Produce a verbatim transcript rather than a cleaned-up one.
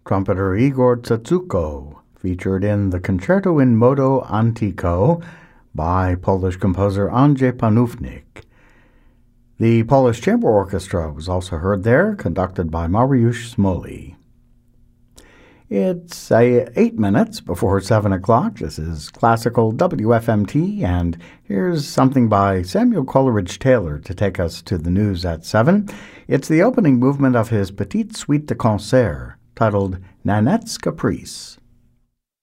trumpeter Igor Tsatsuko, featured in the Concerto in Modo Antico by Polish composer Andrzej Panównik. The Polish Chamber Orchestra was also heard there, conducted by Mariusz Smolny. It's uh, eight minutes before seven o'clock. This is Classical W F M T, and here's something by Samuel Coleridge Taylor to take us to the news at seven. It's the opening movement of his Petite Suite de Concert, titled Nanette's Caprice.